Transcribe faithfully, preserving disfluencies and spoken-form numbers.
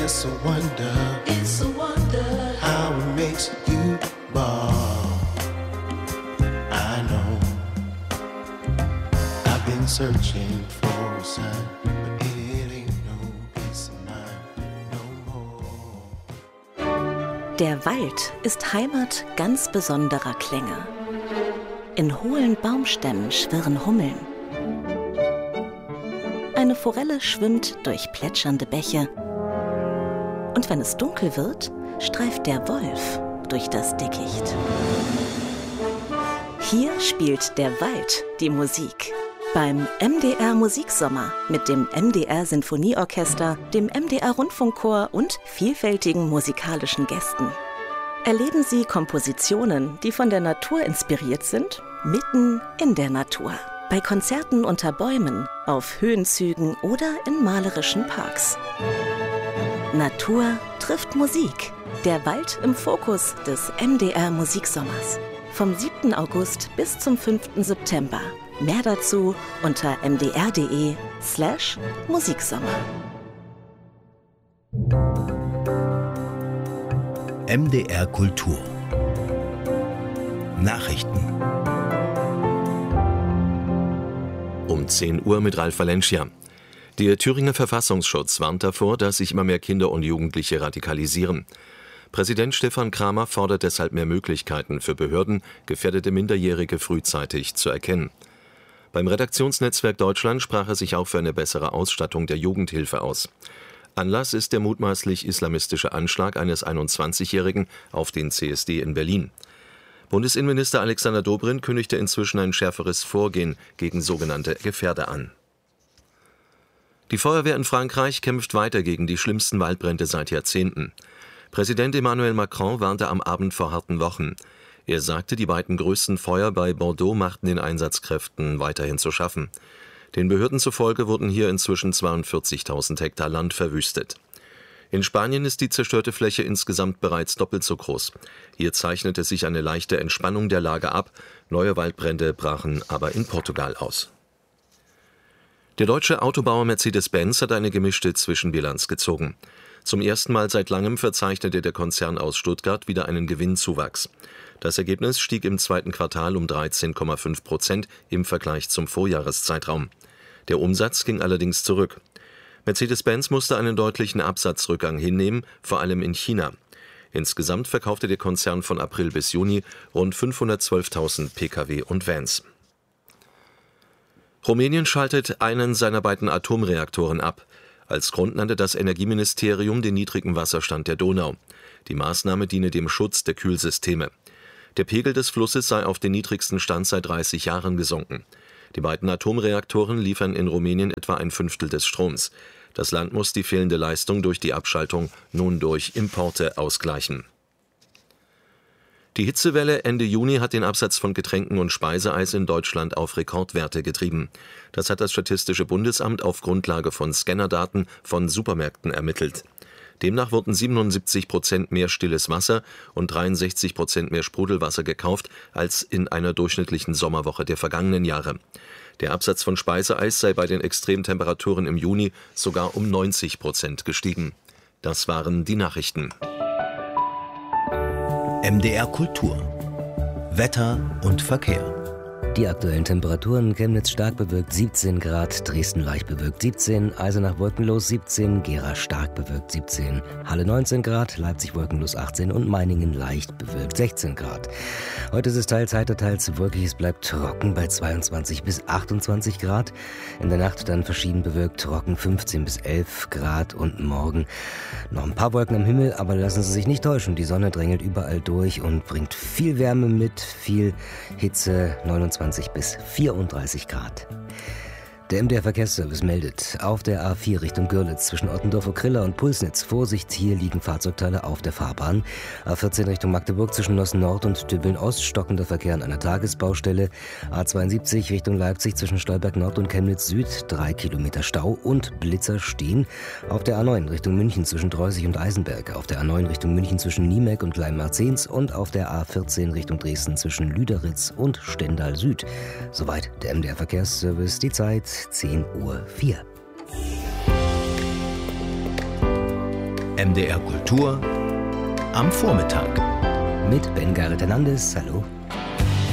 It's a wonder, it's a wonder how it makes you ball. I know I've been searching for a sign, but it ain't no peace of mind no more. Der Wald ist Heimat ganz besonderer Klänge. In hohlen Baumstämmen schwirren Hummeln. Eine Forelle schwimmt durch plätschernde Bäche. Und wenn es dunkel wird, streift der Wolf durch das Dickicht. Hier spielt der Wald die Musik. Beim M D R Musiksommer mit dem M D R Sinfonieorchester, dem M D R Rundfunkchor und vielfältigen musikalischen Gästen. Erleben Sie Kompositionen, die von der Natur inspiriert sind, mitten in der Natur. Bei Konzerten unter Bäumen, auf Höhenzügen oder in malerischen Parks. Natur trifft Musik. Der Wald im Fokus des M D R Musiksommers. Vom siebten August bis zum fünften September. Mehr dazu unter mdr.de slash Musiksommer. M D R Kultur. Nachrichten. Um zehn Uhr mit Ralf Valencia. Der Thüringer Verfassungsschutz warnt davor, dass sich immer mehr Kinder und Jugendliche radikalisieren. Präsident Stefan Kramer fordert deshalb mehr Möglichkeiten für Behörden, gefährdete Minderjährige frühzeitig zu erkennen. Beim Redaktionsnetzwerk Deutschland sprach er sich auch für eine bessere Ausstattung der Jugendhilfe aus. Anlass ist der mutmaßlich islamistische Anschlag eines einundzwanzigjährigen auf den C S D in Berlin. Bundesinnenminister Alexander Dobrindt kündigte inzwischen ein schärferes Vorgehen gegen sogenannte Gefährder an. Die Feuerwehr in Frankreich kämpft weiter gegen die schlimmsten Waldbrände seit Jahrzehnten. Präsident Emmanuel Macron warnte am Abend vor harten Wochen. Er sagte, die beiden größten Feuer bei Bordeaux machten den Einsatzkräften weiterhin zu schaffen. Den Behörden zufolge wurden hier inzwischen zweiundvierzigtausend Hektar Land verwüstet. In Spanien ist die zerstörte Fläche insgesamt bereits doppelt so groß. Hier zeichnete sich eine leichte Entspannung der Lage ab. Neue Waldbrände brachen aber in Portugal aus. Der deutsche Autobauer Mercedes-Benz hat eine gemischte Zwischenbilanz gezogen. Zum ersten Mal seit langem verzeichnete der Konzern aus Stuttgart wieder einen Gewinnzuwachs. Das Ergebnis stieg im zweiten Quartal um dreizehn Komma fünf Prozent im Vergleich zum Vorjahreszeitraum. Der Umsatz ging allerdings zurück. Mercedes-Benz musste einen deutlichen Absatzrückgang hinnehmen, vor allem in China. Insgesamt verkaufte der Konzern von April bis Juni rund fünfhundertzwölftausend Pkw und Vans. Rumänien schaltet einen seiner beiden Atomreaktoren ab. Als Grund nannte das Energieministerium den niedrigen Wasserstand der Donau. Die Maßnahme diene dem Schutz der Kühlsysteme. Der Pegel des Flusses sei auf den niedrigsten Stand seit dreißig Jahren gesunken. Die beiden Atomreaktoren liefern in Rumänien etwa ein Fünftel des Stroms. Das Land muss die fehlende Leistung durch die Abschaltung nun durch Importe ausgleichen. Die Hitzewelle Ende Juni hat den Absatz von Getränken und Speiseeis in Deutschland auf Rekordwerte getrieben. Das hat das Statistische Bundesamt auf Grundlage von Scannerdaten von Supermärkten ermittelt. Demnach wurden siebenundsiebzig Prozent mehr stilles Wasser und dreiundsechzig Prozent mehr Sprudelwasser gekauft als in einer durchschnittlichen Sommerwoche der vergangenen Jahre. Der Absatz von Speiseeis sei bei den Extremtemperaturen im Juni sogar um neunzig Prozent gestiegen. Das waren die Nachrichten. M D R Kultur. Wetter und Verkehr. Die aktuellen Temperaturen: Chemnitz stark bewölkt siebzehn Grad, Dresden leicht bewölkt siebzehn, Eisenach wolkenlos siebzehn, Gera stark bewölkt siebzehn, Halle neunzehn Grad, Leipzig wolkenlos achtzehn und Meiningen leicht bewölkt sechzehn Grad. Heute ist es teils heiter, teils wolkig, es bleibt trocken bei zweiundzwanzig bis achtundzwanzig Grad. In der Nacht dann verschieden bewölkt, trocken fünfzehn bis elf Grad und morgen noch ein paar Wolken am Himmel, aber lassen Sie sich nicht täuschen, die Sonne drängelt überall durch und bringt viel Wärme mit, viel Hitze, neunundzwanzig bis vierunddreißig Grad. Der M D R Verkehrsservice meldet, auf der A vier Richtung Görlitz zwischen Ottendorf-Okrilla und Pulsnitz. Vorsicht, hier liegen Fahrzeugteile auf der Fahrbahn. A vierzehn Richtung Magdeburg zwischen Nossen Nord und Tübingen Ost, stockender Verkehr an einer Tagesbaustelle. A zweiundsiebzig Richtung Leipzig zwischen Stolberg Nord und Chemnitz Süd, drei Kilometer Stau und Blitzer stehen. Auf der A neun Richtung München zwischen Treusig und Eisenberg. Auf der A neun Richtung München zwischen Niemek und Kleinmarzens und auf der A vierzehn Richtung Dresden zwischen Lüderitz und Stendal Süd. Soweit der M D R Verkehrsservice, die Zeit zehn Uhr vier. M D R Kultur am Vormittag. Mit Ben Garret Hernandez, hallo.